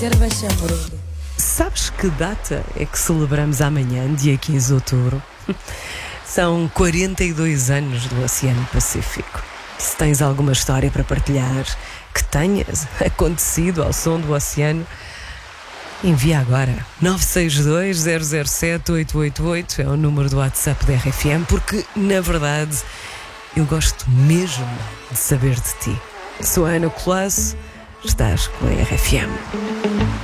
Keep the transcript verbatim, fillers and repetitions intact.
Sabes que data é que celebramos amanhã, dia quinze de outubro? São quarenta e dois anos do Oceano Pacífico. Se tens alguma história para partilhar que tenhas acontecido ao som do oceano, envia agora. nove seis dois, zero zero sete, oito oito oito é o número do WhatsApp da R F M, porque, na verdade, eu gosto mesmo de saber de ti. Sou a Ana Colasso, estás com a R F M.